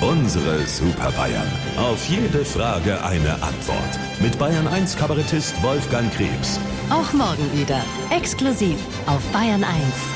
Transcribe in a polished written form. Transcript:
Unsere Super Bayern. Auf jede Frage eine Antwort. Mit Bayern 1 Kabarettist Wolfgang Krebs. Auch morgen wieder. Exklusiv auf Bayern 1.